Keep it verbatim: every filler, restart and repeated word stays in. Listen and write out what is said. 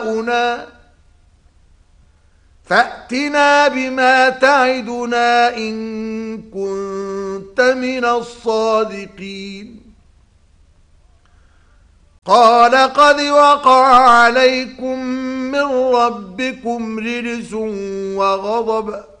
فأتنا بما تعدنا إن كنت من الصادقين قال قد وقع عليكم من ربكم رجس وغضب